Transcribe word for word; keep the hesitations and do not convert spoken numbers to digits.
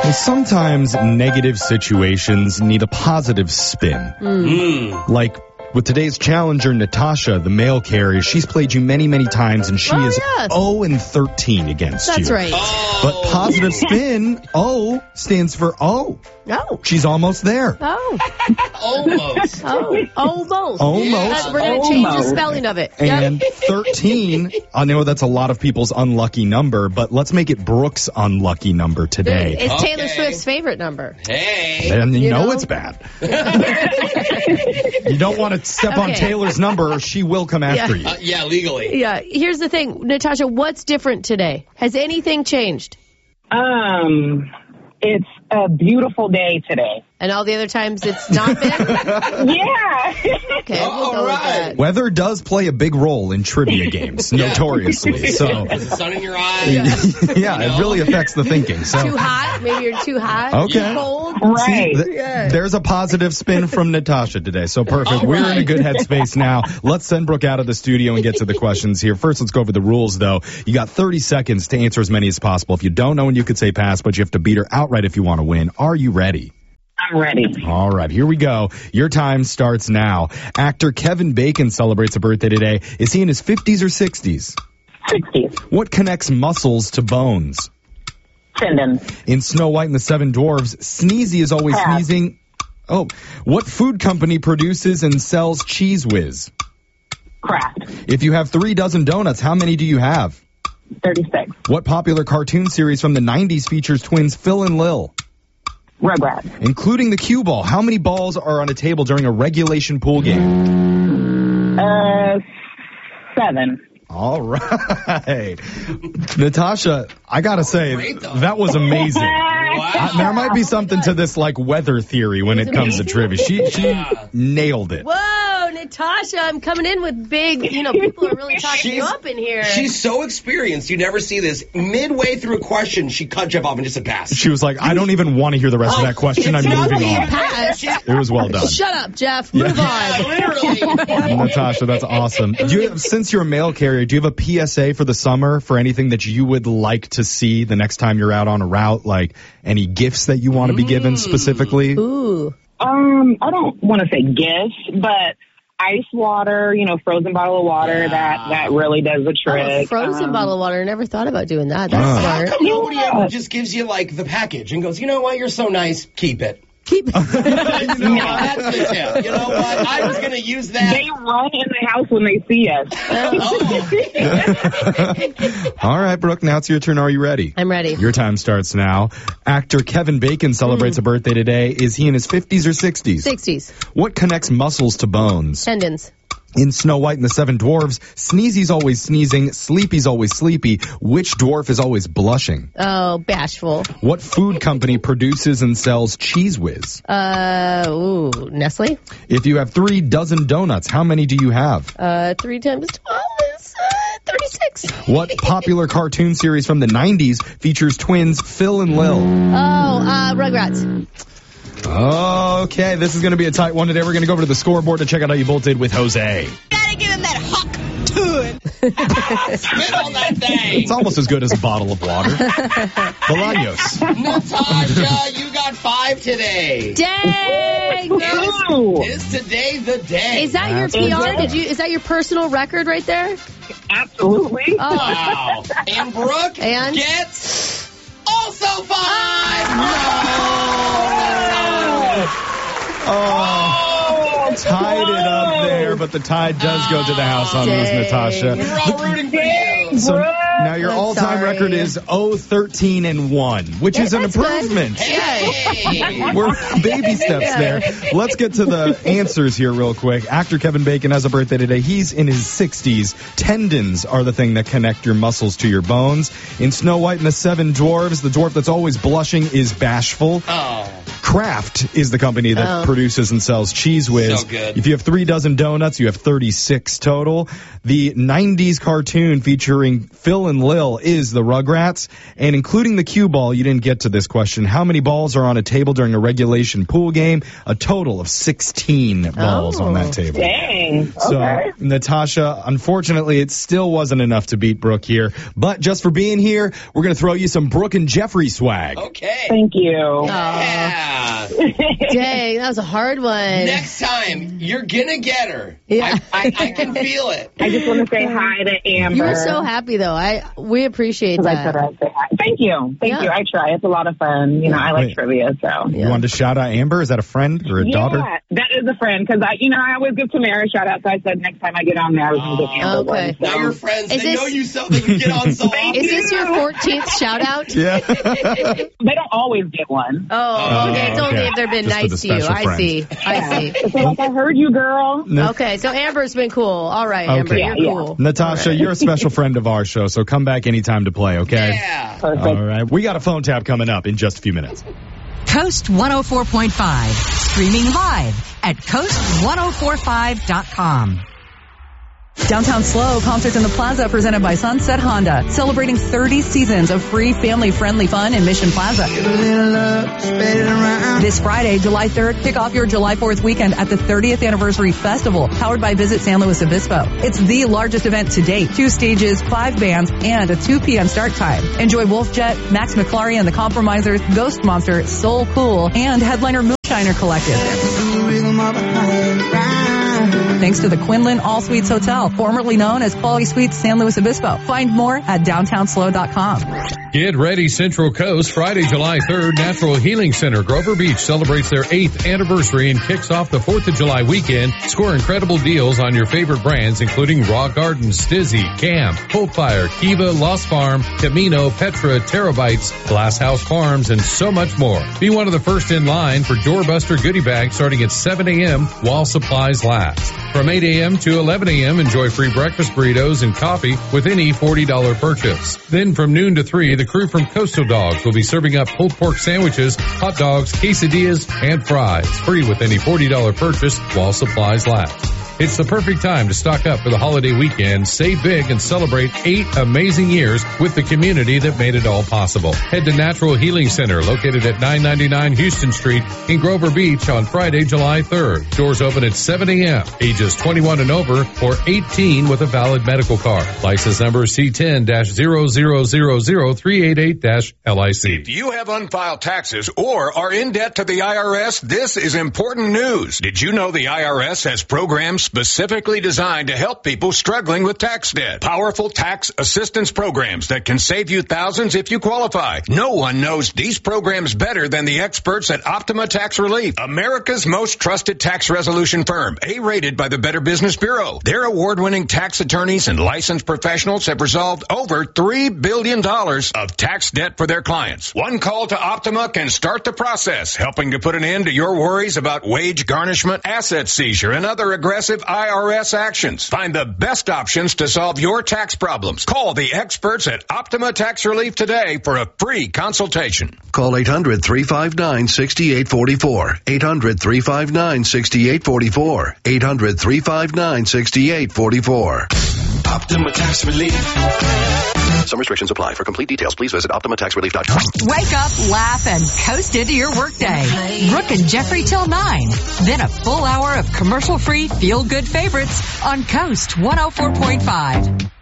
Sometimes negative situations need a positive spin. Mm. Like with today's challenger, Natasha, the mail carrier, she's played you many, many times, and she Oh, is yes. oh and thirteen against That's you. right. Oh. But positive spin, O, stands for O. Oh. She's almost there. Oh. Almost. Oh. Almost. Almost. Uh, we're going to change the Almost. spelling of it. And thirteen, I know that's a lot of people's unlucky number, but let's make it Brooke's unlucky number today. It's Taylor Okay. Swift's favorite number. Hey. And you, You know, know? it's bad. You don't want to step on Okay. Taylor's number or she will come after you. Uh, yeah, legally. Yeah. Here's the thing, Natasha, what's different today? Has anything changed? Um, it's a beautiful day today. And all the other times it's not been? Yeah. Okay, we'll All go with right. that. Weather does play a big role in trivia games, notoriously. So, Is the sun in your eye? yeah, it really affects the thinking. So, Too hot? Maybe you're too hot? Okay. Too cold? Right. th- Yeah. there's a positive spin from Natasha today. So perfect. All We're in a right. good headspace now. Let's send Brooke out of the studio and get to the questions here. First, let's go over the rules, though. You got thirty seconds to answer as many as possible. If you don't know, and you could say pass, but you have to beat her outright if you want to win. Are you ready? I'm ready. All right, here we go. Your time starts now. Actor Kevin Bacon celebrates a birthday today. Is he in his fifties or sixties? sixties. What connects muscles to bones? Tendon. In Snow White and the Seven Dwarfs, Sneezy is always Pass. sneezing. Oh, what food company produces and sells Cheese Whiz? Craft. If you have three dozen donuts, how many do you have? thirty-six. What popular cartoon series from the nineties features twins Phil and Lil? Rugrats. Including the cue ball, how many balls are on a table during a regulation pool game? Uh, seven. All right. Natasha, I gotta say, Great, though. that was amazing. Wow. Uh, there might be something to this like weather theory when it comes to trivia. She she Yeah. nailed it. Whoa, Natasha, I'm coming in with big, you know, people are really talking you She's- up in here. She's so experienced, you never see this. Midway through a question, she cut Jeff off and just said pass. She was like, I don't even want to hear the rest of that question. I'm It's not moving even on. Pass. She's- It was well done. Shut up, Jeff. Move Yeah, on. literally. Natasha, that's awesome. Do you have, since you're a mail carrier, do you have a P S A for the summer for anything that you would like to see the next time you're out on a route? Like any gifts that you want to be given specifically? Ooh. Um, I don't want to say gifts, but ice water, you know, frozen bottle of water, that, that really does the Oh, trick. a frozen Um, bottle of water. Never thought about doing that. That's Ah. How smart. come nobody Yeah. ever just gives you like the package and goes, you know what, you're so nice, keep it. Keep You know what, that's the tip. You know what, I was going to use that. They run in the house when they see us. Oh. All right, Brooke, now it's your turn. Are you ready? I'm ready. Your time starts now. Actor Kevin Bacon celebrates a birthday today. Is he in his fifties or sixties? sixties. What connects muscles to bones? Tendons. In Snow White and the Seven Dwarfs, Sneezy's always sneezing, Sleepy's always sleepy. Which dwarf is always blushing? Oh, bashful. What food company produces and sells Cheese Whiz? Uh, ooh, Nestle. If you have three dozen donuts, how many do you have? Uh, three times twelve is uh, thirty-six. What popular cartoon series from the nineties features twins Phil and Lil? Oh, uh, Rugrats. Okay, this is going to be a tight one today. We're going to go over to the scoreboard to check out how you both did with Jose. Gotta give him that hawk tune. Spit on that thing. It's almost as good as a bottle of water. Bolaños. Natasha, you got five today. Dang! girls. Ooh, Is today the day? Is that your That's P R? right. Did you? Is that your personal record right there? absolutely. Oh, Wow. And Brooke And? gets also five. Oh, tied it up there, but the tie does go to the house on these, Dang. Natasha. We're all rooting for you. So now your I'm all-time sorry. record is oh thirteen and one, which is an That's good. improvement. Hey. We're baby steps Yeah. there. Let's get to the answers here real quick. Actor Kevin Bacon has a birthday today. He's in his sixties. Tendons are the thing that connect your muscles to your bones. In Snow White and the Seven Dwarves, the dwarf that's always blushing is bashful. Oh. Kraft is the company that Oh. produces and sells Cheese Whiz. So good. If you have three dozen donuts, you have thirty-six total. The nineties cartoon featuring Phil and Lil is the Rugrats. And including the cue ball, you didn't get to this question. How many balls are on a table during a regulation pool game? A total of sixteen balls Oh. on that table. Dang. So, Okay. Natasha, unfortunately, it still wasn't enough to beat Brooke here. But just for being here, we're going to throw you some Brooke and Jeffrey swag. Okay. Thank you. Yeah. Dang, that was a hard one. Next time, you're gonna get her. Yeah. I, I, I can feel it. I just want to say hi to Amber. You were so happy, though. I We appreciate 'Cause I said that. I'd say hi. Thank you. Thank Yeah. you. I try. It's a lot of fun. You know, I like Wait. trivia, so. You wanted to shout out Amber? Is that a friend or a Yeah, daughter? that is a friend because I, you know, I always give Tamara a shout out. So I said next time I get on there, I was going to give Amber Okay. one. Now So. you're friends. Is They this- know you so they can get on so often. Is this your fourteenth shout-out? Yeah. They don't always get one. Oh, okay. It's only okay. if they've been Just for the nice to you. special I friends. see. I see. So like, I heard you, girl. Okay, so Amber's been cool. All right, Amber, Okay. you're Yeah, cool. Natasha, you're a special friend of our show, so come back anytime to play, okay? Yeah. Perfect. All right. We got a phone tap coming up in just a few minutes. Coast one oh four point five, streaming live at coast one oh four five dot com. Downtown Slow, concerts in the Plaza presented by Sunset Honda, celebrating thirty seasons of free family-friendly fun in Mission Plaza. This Friday, July third, kick off your July fourth weekend at the thirtieth Anniversary Festival, powered by Visit San Luis Obispo. It's the largest event to date. Two stages, five bands, and a two p.m. start time. Enjoy Wolfjet, Max McClary and the Compromisers, Ghost Monster, Soul Cool, and headliner Moonshiner Collective. Thanks to the Quinlan All Suites Hotel, formerly known as Quality Suites San Luis Obispo. Find more at downtown slow dot com. Get ready, Central Coast. Friday, July third, Natural Healing Center, Grover Beach celebrates their eighth anniversary and kicks off the fourth of July weekend. Score incredible deals on your favorite brands, including Raw Gardens, Stizzy, Cam, Coldfire, Kiva, Lost Farm, Camino, Petra, Terabytes, Glass House Farms, and so much more. Be one of the first in line for Doorbuster goodie bags starting at seven a.m. while supplies last. From eight a.m. to eleven a.m., enjoy free breakfast burritos and coffee with any forty dollars purchase. Then from noon to three, the crew from Coastal Dogs will be serving up pulled pork sandwiches, hot dogs, quesadillas, and fries, free with any forty dollars purchase while supplies last. It's the perfect time to stock up for the holiday weekend, save big, and celebrate eight amazing years with the community that made it all possible. Head to Natural Healing Center, located at nine ninety-nine Houston Street in Grover Beach on Friday, July third. Doors open at seven a.m. Ages twenty-one and over or eighteen with a valid medical card. License number C ten zero zero zero zero three eight eight L I C. If you have unfiled taxes or are in debt to the I R S, this is important news. Did you know the I R S has programs specifically designed to help people struggling with tax debt? Powerful tax assistance programs that can save you thousands if you qualify. No one knows these programs better than the experts at Optima Tax Relief, America's most trusted tax resolution firm, A-rated by the Better Business Bureau. Their award-winning tax attorneys and licensed professionals have resolved over three billion dollars of tax debt for their clients. One call to Optima can start the process, helping to put an end to your worries about wage garnishment, asset seizure, and other aggressive I R S actions. Find the best options to solve your tax problems. Call the experts at Optima Tax Relief today for a free consultation. Call eight hundred, three five nine, six eight four four. eight hundred, three five nine, six eight four four. eight hundred, three five nine, six eight four four. Optima Tax Relief. Some restrictions apply. For complete details, please visit optima tax relief dot com. Wake up, laugh, and coast into your workday. Brooke and Jeffrey till nine. Then a full hour of commercial-free, feel-good favorites on Coast one oh four point five.